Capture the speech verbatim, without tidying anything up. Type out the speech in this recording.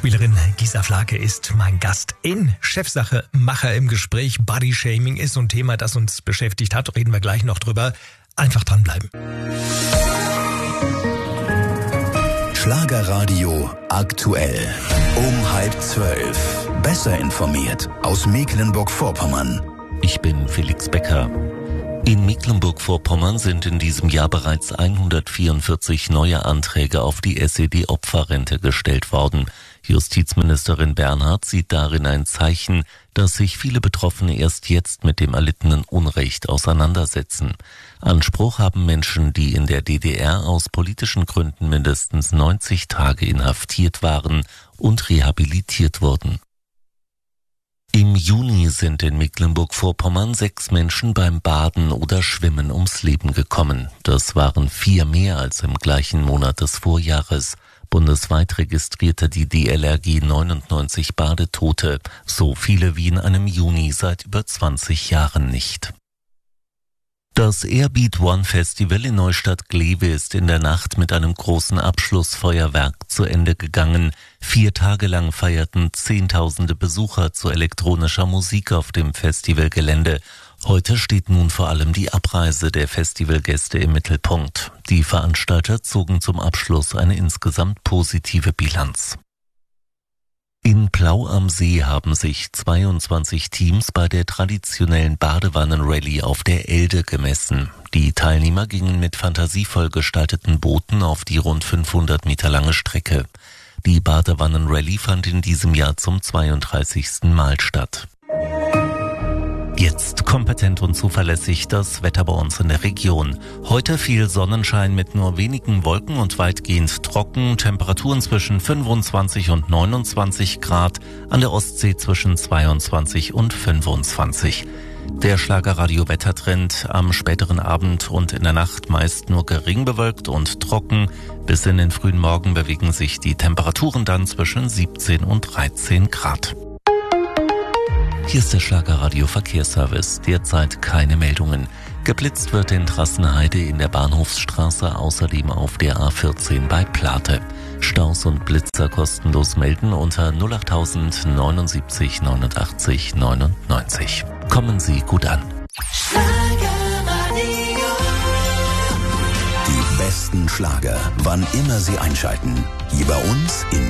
Schauspielerin Gisa Flake ist mein Gast in Chefsache Macher im Gespräch. Bodyshaming ist so ein Thema, das uns beschäftigt hat. Reden wir gleich noch drüber. Einfach dranbleiben. Schlagerradio aktuell. Um halb zwölf. Besser informiert aus Mecklenburg-Vorpommern. Ich bin Felix Becker. In Mecklenburg-Vorpommern sind in diesem Jahr bereits hundertvierundvierzig neue Anträge auf die S E D-Opferrente gestellt worden. Justizministerin Bernhard sieht darin ein Zeichen, dass sich viele Betroffene erst jetzt mit dem erlittenen Unrecht auseinandersetzen. Anspruch haben Menschen, die in der D D R aus politischen Gründen mindestens neunzig Tage inhaftiert waren und rehabilitiert wurden. Im Juni sind in Mecklenburg-Vorpommern sechs Menschen beim Baden oder Schwimmen ums Leben gekommen. Das waren vier mehr als im gleichen Monat des Vorjahres. Bundesweit registrierte die D L R G neunundneunzig Badetote, so viele wie in einem Juni seit über zwanzig Jahren nicht. Das Airbeat One Festival in Neustadt-Glewe ist in der Nacht mit einem großen Abschlussfeuerwerk zu Ende gegangen. Vier Tage lang feierten Zehntausende Besucher zu elektronischer Musik auf dem Festivalgelände. Heute steht nun vor allem die Abreise der Festivalgäste im Mittelpunkt. Die Veranstalter zogen zum Abschluss eine insgesamt positive Bilanz. In Plau am See haben sich zweiundzwanzig Teams bei der traditionellen Badewannen-Rallye auf der Elde gemessen. Die Teilnehmer gingen mit fantasievoll gestalteten Booten auf die rund fünfhundert Meter lange Strecke. Die Badewannen-Rallye fand in diesem Jahr zum zweiunddreißigsten Mal statt. Jetzt kompetent und zuverlässig das Wetter bei uns in der Region. Heute viel Sonnenschein mit nur wenigen Wolken und weitgehend trocken. Temperaturen zwischen fünfundzwanzig und neunundzwanzig Grad. An der Ostsee zwischen zweiundzwanzig und fünfundzwanzig. Der Schlagerradio-Wettertrend am späteren Abend und in der Nacht meist nur gering bewölkt und trocken. Bis in den frühen Morgen bewegen sich die Temperaturen dann zwischen siebzehn und dreizehn Grad. Hier ist der Schlagerradio Verkehrsservice. Derzeit keine Meldungen. Geblitzt wird in Trassenheide in der Bahnhofsstraße, außerdem auf der A vierzehn bei Plate. Staus und Blitzer kostenlos melden unter null acht neunundsiebzig neunundachtzig neunundneunzig. Kommen Sie gut an. Die besten Schlager, wann immer Sie einschalten. Hier bei uns in